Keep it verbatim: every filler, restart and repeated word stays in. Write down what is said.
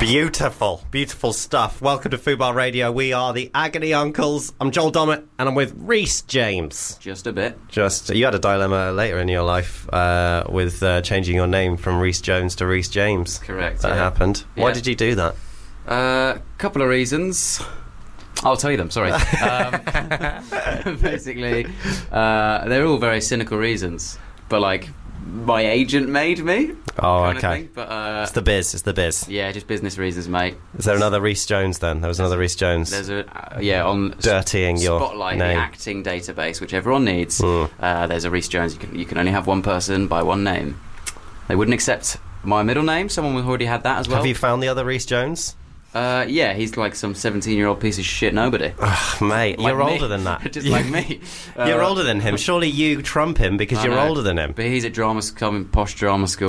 Beautiful, beautiful stuff. Welcome to Fubar Radio. We are the Agony Uncles. I'm Joel Dommett, and I'm with Rhys James. Just a bit. Just, you had a dilemma later in your life uh, with uh, changing your name from Rhys Jones to Rhys James. Correct. That yeah. happened. Yeah. Why did you do that? A uh, couple of reasons. I'll tell you them, sorry. um, basically, uh, they're all very cynical reasons. But, like, my agent made me. Oh, okay. But, uh, it's the biz, it's the biz. Yeah, just business reasons, mate. Is there another Rhys Jones then? There was another Rhys Jones. There's a, uh, yeah, on Dirtying your Spotlight, name. the acting database, which everyone needs. Mm. Uh, there's a Rhys Jones. You can, you can only have one person by one name. They wouldn't accept my middle name. Someone already had that as well. Have you found the other Rhys Jones? Uh, yeah, he's like some seventeen-year-old piece of shit nobody. Ugh, mate, Like you're me. older than that. Just like me. You're Uh, older than him. Surely you trump him because I you're know. older than him. But he's at drama school, posh drama school.